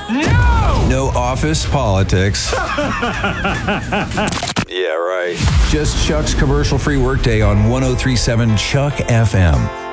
No! No office politics. Yeah, right. Just Chuck's commercial-free workday on 103.7 Chuck FM.